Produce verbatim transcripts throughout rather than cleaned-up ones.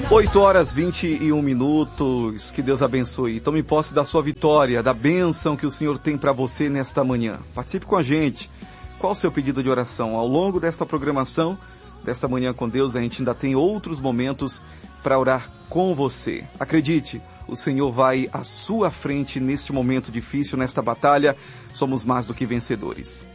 oito horas e vinte e um minutos, que Deus abençoe. Tome posse da sua vitória, da bênção que o Senhor tem para você nesta manhã. Participe com a gente. Qual o seu pedido de oração? Ao longo desta programação, desta manhã com Deus, a gente ainda tem outros momentos para orar com você. Acredite, o Senhor vai à sua frente neste momento difícil, nesta batalha. Somos mais do que vencedores.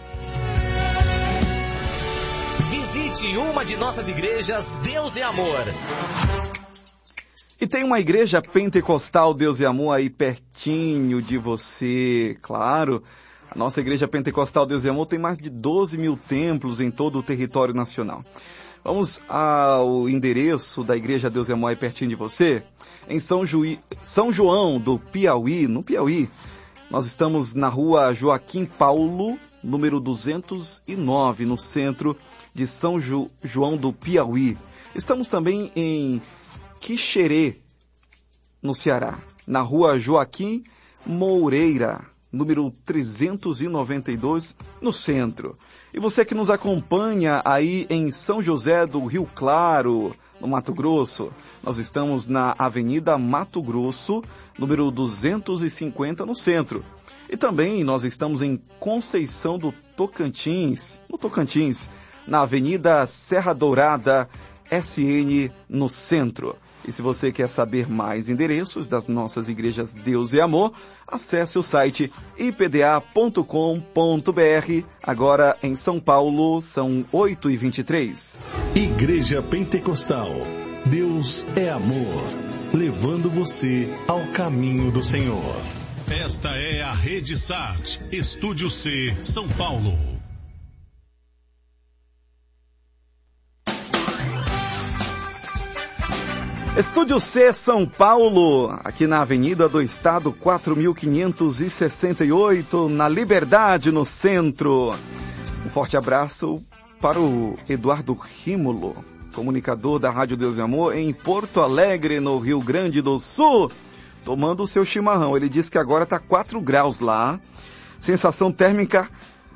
Visite uma de nossas igrejas, Deus é Amor. E tem uma igreja pentecostal Deus é Amor aí pertinho de você, claro. A nossa igreja pentecostal Deus é Amor tem mais de doze mil templos em todo o território nacional. Vamos ao endereço da igreja Deus é Amor aí pertinho de você. Em São, Juí... São João do Piauí, no Piauí. Nós estamos na rua Joaquim Paulo, número duzentos e nove, no centro de São Ju... João do Piauí. Estamos também em Quixerê, no Ceará, na rua Joaquim Moreira, número trezentos e noventa e dois, no centro. E você que nos acompanha aí em São José do Rio Claro, no Mato Grosso, nós estamos na Avenida Mato Grosso, número duzentos e cinquenta, no centro. E também nós estamos em Conceição do Tocantins, no Tocantins, na Avenida Serra Dourada, S N, no centro. E se você quer saber mais endereços das nossas igrejas Deus e Amor, acesse o site i p d a ponto com ponto b r. Agora em São Paulo, são oito e vinte e três. Igreja Pentecostal. Deus é Amor, levando você ao caminho do Senhor. Esta é a Rede Sat, Estúdio C, São Paulo. Estúdio C, São Paulo, aqui na Avenida do Estado, quatro mil quinhentos e sessenta e oito, na Liberdade, no centro. Um forte abraço para o Eduardo Rímulo, comunicador da Rádio Deus e Amor, em Porto Alegre, no Rio Grande do Sul, tomando o seu chimarrão. Ele disse que agora está quatro graus lá, sensação térmica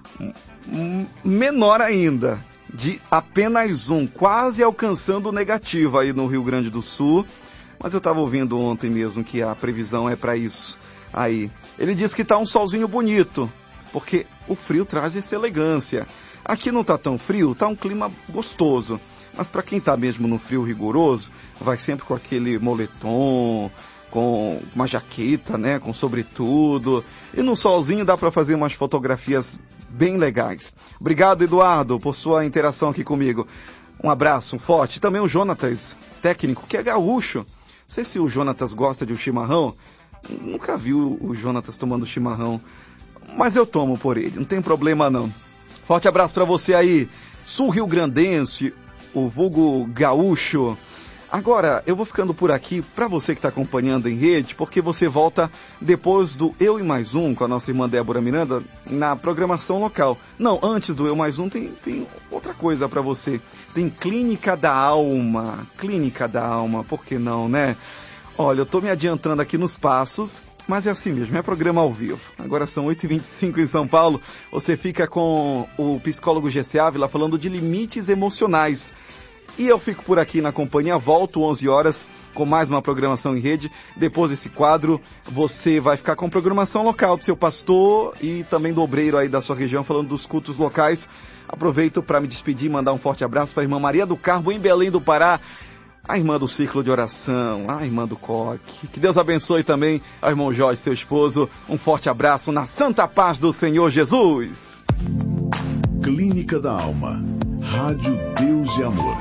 menor ainda, de apenas um, quase alcançando o negativo aí no Rio Grande do Sul. Mas eu estava ouvindo ontem mesmo que a previsão é para isso aí. Ele disse que está um solzinho bonito, porque o frio traz essa elegância. Aqui não está tão frio, está um clima gostoso. Mas para quem está mesmo no frio rigoroso, vai sempre com aquele moletom, com uma jaqueta, né, com sobretudo. E no solzinho dá para fazer umas fotografias bem legais. Obrigado, Eduardo, por sua interação aqui comigo. Um abraço, um forte. Também o Jonatas, técnico, que é gaúcho. Não sei se o Jonatas gosta de um chimarrão. Nunca vi o Jonatas tomando chimarrão, mas eu tomo por ele, não tem problema não. Forte abraço para você aí, sul-rio-grandense, o vulgo gaúcho. Agora, eu vou ficando por aqui, para você que está acompanhando em rede, porque você volta depois do Eu e Mais Um, com a nossa irmã Débora Miranda, na programação local. Não, antes do Eu Mais Um, tem, tem outra coisa para você. Tem Clínica da Alma. Clínica da Alma, por que não, né? Olha, eu estou me adiantando aqui nos passos, mas é assim mesmo, é programa ao vivo. Agora são oito e vinte e cinco em São Paulo. Você fica com o psicólogo G C Ávila falando de limites emocionais. E eu fico por aqui na companhia, volto onze horas com mais uma programação em rede. Depois desse quadro, você vai ficar com programação local do seu pastor e também do obreiro aí da sua região, falando dos cultos locais. Aproveito para me despedir e mandar um forte abraço para a irmã Maria do Carmo, em Belém do Pará, a irmã do Círculo de Oração, a irmã do Coque. Que Deus abençoe também ao irmão Jorge, seu esposo. Um forte abraço na santa paz do Senhor Jesus. Clínica da Alma. Rádio Deus e Amor.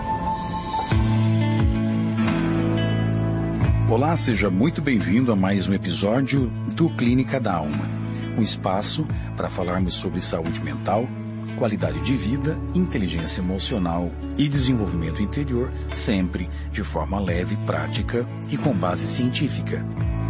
Olá, seja muito bem-vindo a mais um episódio do Clínica da Alma, um espaço para falarmos sobre saúde mental, qualidade de vida, inteligência emocional e desenvolvimento interior, sempre de forma leve, prática e com base científica.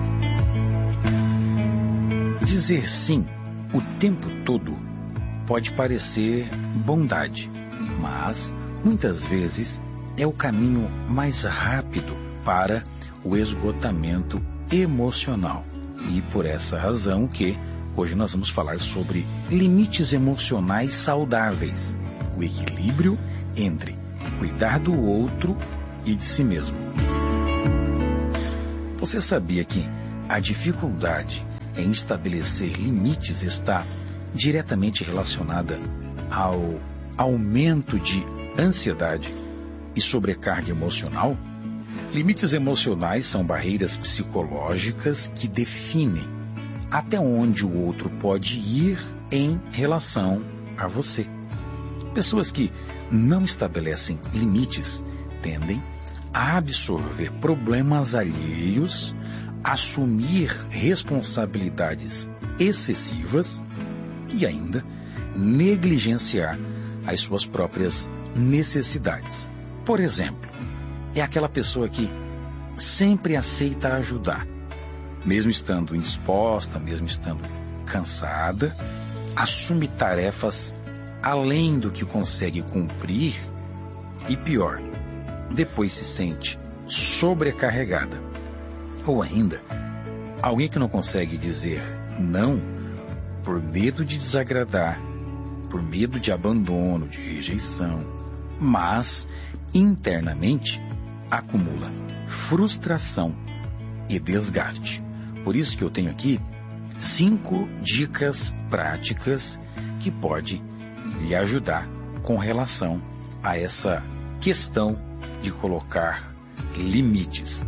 Dizer sim o tempo todo pode parecer bondade, mas muitas vezes é o caminho mais rápido para o esgotamento emocional. E por essa razão que hoje nós vamos falar sobre limites emocionais saudáveis, o equilíbrio entre cuidar do outro e de si mesmo. Você sabia que a dificuldade em estabelecer limites está diretamente relacionada ao aumento de ansiedade e sobrecarga emocional? Limites emocionais são barreiras psicológicas que definem até onde o outro pode ir em relação a você. Pessoas que não estabelecem limites tendem a absorver problemas alheios, assumir responsabilidades excessivas e ainda negligenciar as suas próprias necessidades. Por exemplo, é aquela pessoa que sempre aceita ajudar, mesmo estando indisposta, mesmo estando cansada, assume tarefas além do que consegue cumprir e pior, depois se sente sobrecarregada. Ou ainda, alguém que não consegue dizer não por medo de desagradar, por medo de abandono, de rejeição, mas internamente acumula frustração e desgaste. Por isso que eu tenho aqui cinco dicas práticas que pode lhe ajudar com relação a essa questão de colocar limites.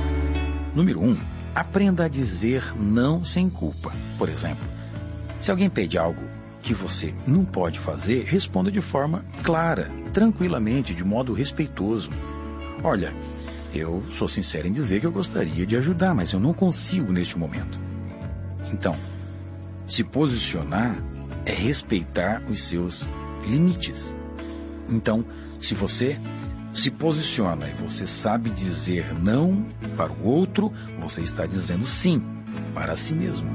Número um, aprenda a dizer não sem culpa. Por exemplo, se alguém pede algo que você não pode fazer, responda de forma clara, tranquilamente, de modo respeitoso. Olha, eu sou sincero em dizer que eu gostaria de ajudar, mas eu não consigo neste momento. Então, se posicionar é respeitar os seus limites. Então, se você se posiciona e você sabe dizer não para o outro, você está dizendo sim para si mesmo.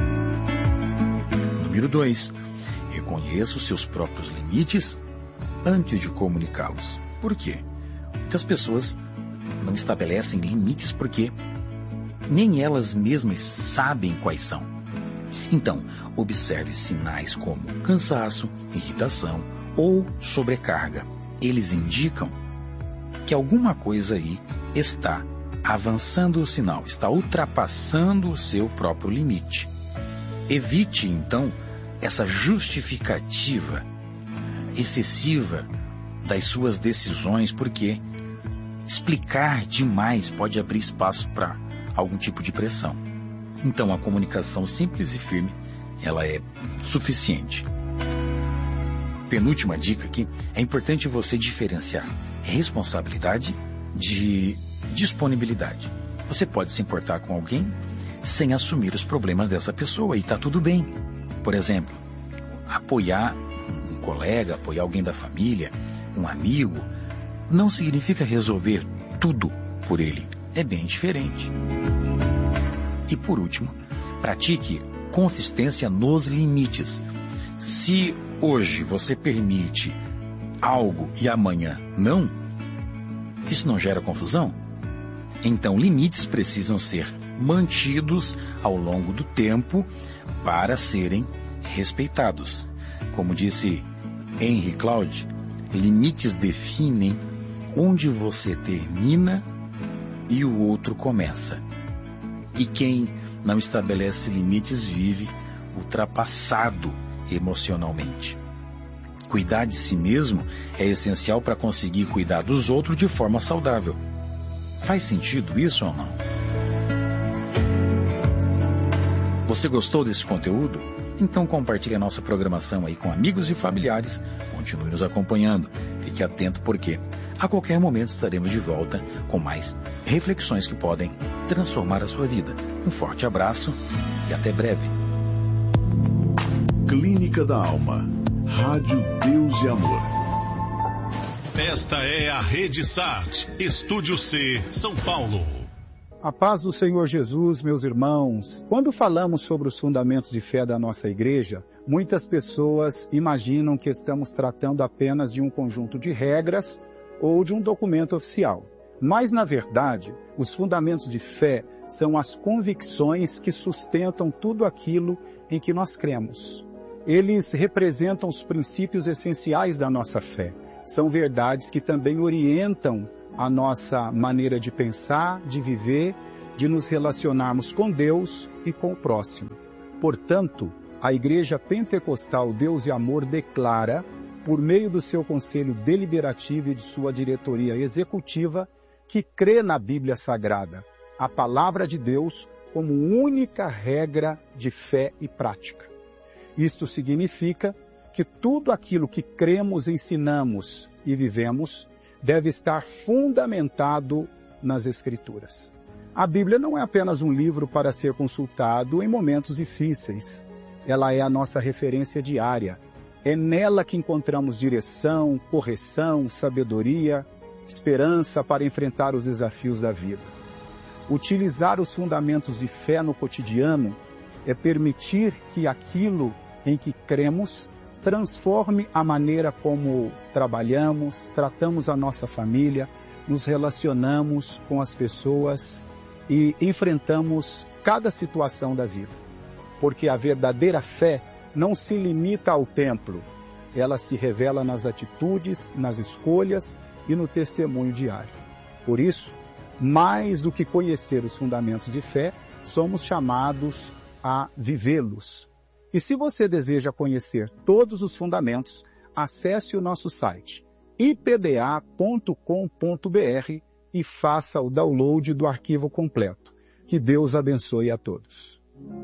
Número dois, reconheça os seus próprios limites antes de comunicá-los. Por quê? Muitas pessoas não estabelecem limites porque nem elas mesmas sabem quais são. Então, observe sinais como cansaço, irritação ou sobrecarga. Eles indicam que alguma coisa aí está avançando o sinal, está ultrapassando o seu próprio limite. Evite, então, essa justificativa excessiva das suas decisões, porque explicar demais pode abrir espaço para algum tipo de pressão. Então, a comunicação simples e firme, ela é suficiente. Penúltima dica aqui, é importante você diferenciar responsabilidade de disponibilidade. Você pode se importar com alguém sem assumir os problemas dessa pessoa e está tudo bem. Por exemplo, apoiar um colega, apoiar alguém da família, um amigo, não significa resolver tudo por ele. É bem diferente. E por último, pratique consistência nos limites. Se hoje você permite algo e amanhã não, isso não gera confusão? Então, limites precisam ser mantidos ao longo do tempo para serem respeitados. Como disse Henry Cloud, limites definem onde você termina e o outro começa. E quem não estabelece limites vive ultrapassado emocionalmente. Cuidar de si mesmo é essencial para conseguir cuidar dos outros de forma saudável. Faz sentido isso ou não? Você gostou desse conteúdo? Então compartilhe a nossa programação aí com amigos e familiares. Continue nos acompanhando. Fique atento porque a qualquer momento estaremos de volta com mais reflexões que podem transformar a sua vida. Um forte abraço e até breve. Clínica da Alma. Rádio Deus e Amor. Esta é a Rede Sat, Estúdio C, São Paulo. A paz do Senhor Jesus, meus irmãos. Quando falamos sobre os fundamentos de fé da nossa igreja, muitas pessoas imaginam que estamos tratando apenas de um conjunto de regras ou de um documento oficial. Mas, na verdade, os fundamentos de fé são as convicções que sustentam tudo aquilo em que nós cremos. Eles representam os princípios essenciais da nossa fé. São verdades que também orientam a nossa maneira de pensar, de viver, de nos relacionarmos com Deus e com o próximo. Portanto, a Igreja Pentecostal Deus e Amor declara, por meio do seu conselho deliberativo e de sua diretoria executiva, que crê na Bíblia Sagrada, a palavra de Deus, como única regra de fé e prática. Isto significa que tudo aquilo que cremos, ensinamos e vivemos deve estar fundamentado nas Escrituras. A Bíblia não é apenas um livro para ser consultado em momentos difíceis. Ela é a nossa referência diária. É nela que encontramos direção, correção, sabedoria, esperança para enfrentar os desafios da vida. Utilizar os fundamentos de fé no cotidiano é permitir que aquilo em que cremos transforme a maneira como trabalhamos, tratamos a nossa família, nos relacionamos com as pessoas e enfrentamos cada situação da vida. Porque a verdadeira fé não se limita ao templo, ela se revela nas atitudes, nas escolhas e no testemunho diário. Por isso, mais do que conhecer os fundamentos de fé, somos chamados a vivê-los. E se você deseja conhecer todos os fundamentos, acesse o nosso site i p d a ponto com ponto b r e faça o download do arquivo completo. Que Deus abençoe a todos.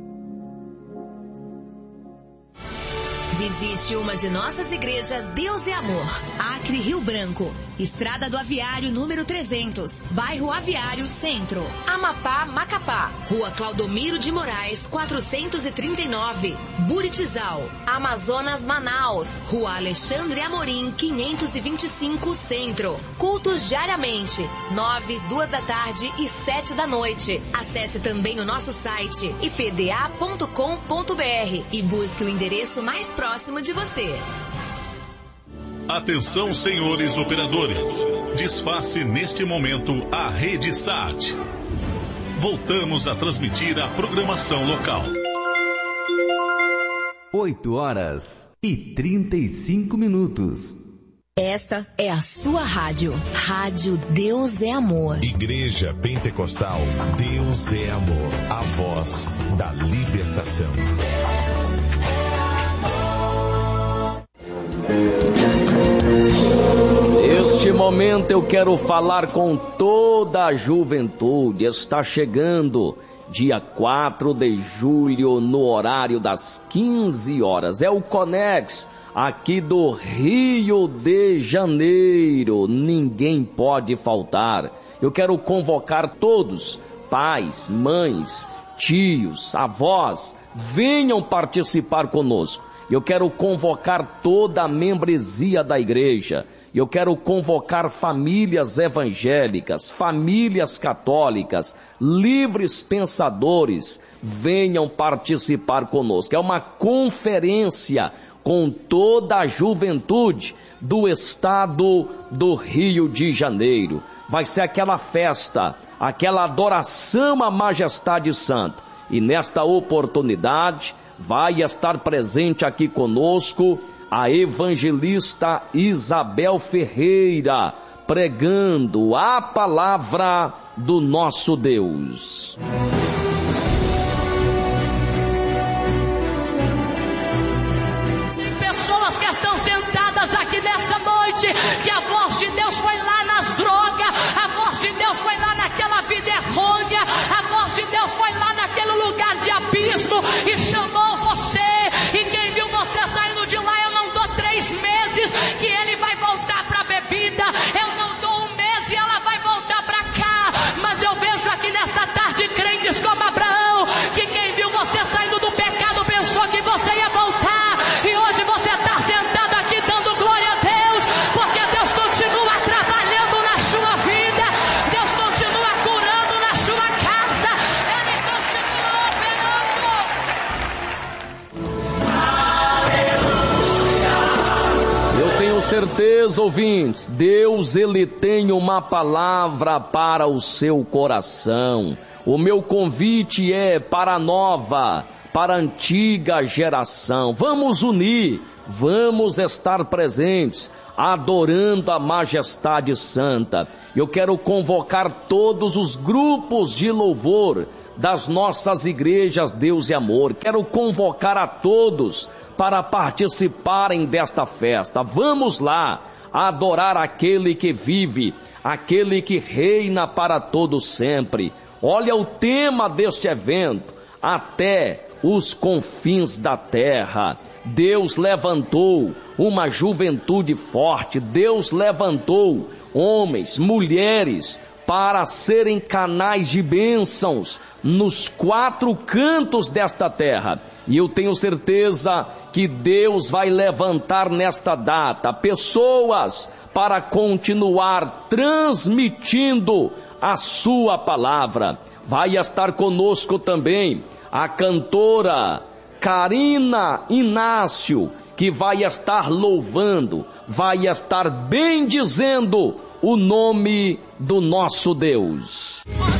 Visite uma de nossas igrejas Deus e Amor, Acre, Rio Branco, Estrada do Aviário número trezentos, Bairro Aviário Centro, Amapá, Macapá, Rua Claudomiro de Moraes, quatrocentos e trinta e nove, Buritizal, Amazonas, Manaus, Rua Alexandre Amorim, quinhentos e vinte e cinco, Centro. Cultos diariamente, nove, duas da tarde e sete da noite. Acesse também o nosso site i p d a ponto com ponto b r e busque o endereço mais próximo de você. Atenção, senhores operadores. Desface neste momento a Rede Sat. Voltamos a transmitir a programação local. oito horas e trinta e cinco minutos. Esta é a sua rádio. Rádio Deus é Amor. Igreja Pentecostal Deus é Amor. A voz da libertação. Neste momento eu quero falar com toda a juventude. Está chegando dia quatro de julho no horário das quinze horas. É o Conex aqui do Rio de Janeiro. Ninguém pode faltar. Eu quero convocar todos, pais, mães, tios, avós, venham participar conosco. Eu quero convocar toda a membresia da igreja. Eu quero convocar famílias evangélicas, famílias católicas, livres pensadores, venham participar conosco. É uma conferência com toda a juventude do estado do Rio de Janeiro. Vai ser aquela festa, aquela adoração à majestade santa. E nesta oportunidade vai estar presente aqui conosco a evangelista Isabel Ferreira, pregando a palavra do nosso Deus. Tem pessoas que estão sentadas aqui nessa noite, que a voz de Deus foi lá nas drogas, a voz de Deus foi lá naquela vida errônea, a voz de Deus foi lá naquele lugar de abismo e chamou você. E quem viu você saindo de lá, eu não dou três meses que ele vai voltar para a bebida, eu não dou um mês e ela vai voltar para cá. Mas eu vejo aqui nesta tarde crentes como Abraão, que quem viu você saindo do pecado pensou que você ia voltar, e hoje você está sentado aqui dando glória a Deus, porque Deus continua trabalhando na sua vida, Deus continua curando na sua casa, Ele continua operando. Eu tenho certeza, ouvintes, Deus, Ele tem uma palavra para o seu coração. O meu convite é para a nova, para a antiga geração. Vamos unir, vamos estar presentes. adorando a majestade santa. Eu quero convocar todos os grupos de louvor das nossas igrejas Deus e Amor. Quero convocar a todos para participarem desta festa. Vamos lá adorar aquele que vive, aquele que reina para todo sempre. Olha o tema deste evento: até os confins da terra. Deus levantou uma juventude forte, Deus levantou homens, mulheres, para serem canais de bênçãos nos quatro cantos desta terra. E eu tenho certeza que Deus vai levantar nesta data pessoas para continuar transmitindo a sua palavra. Vai estar conosco também a cantora Karina Inácio, que vai estar louvando, vai estar bendizendo o nome do nosso Deus.